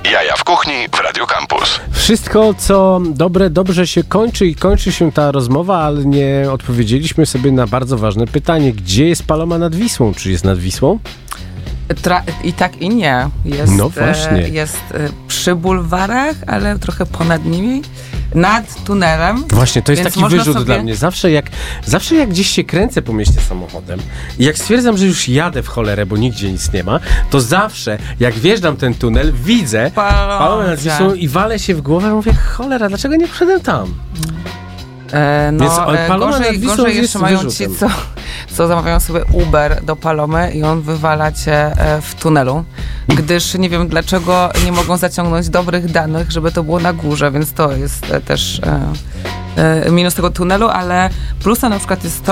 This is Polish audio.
Jaja w kuchni w Radio Campus. Wszystko, co dobre, dobrze się kończy i kończy się ta rozmowa, ale nie odpowiedzieliśmy sobie na bardzo ważne pytanie. Gdzie jest Paloma nad Wisłą? Czy jest nad Wisłą? I tak, i nie. Jest, No właśnie. Jest przy bulwarach, ale trochę ponad nimi, nad tunelem. Właśnie, to jest Więc taki można wyrzut sobie... dla mnie. Zawsze jak gdzieś się kręcę po mieście samochodem i jak stwierdzam, że już jadę w cholerę, bo nigdzie nic nie ma, to zawsze, jak wjeżdżam ten tunel, widzę Palomę nad Wisłą i walę się w głowę i mówię, cholera, dlaczego nie poszedłem tam? Więc Paloma nad Wisłą gorzej jest jeszcze mają wyrzutem. ci, co zamawiają sobie Uber do Palomy i on wywala cię w tunelu, gdyż nie wiem dlaczego nie mogą zaciągnąć dobrych danych, żeby to było na górze, więc to jest też minus tego tunelu, ale plusem na przykład jest to,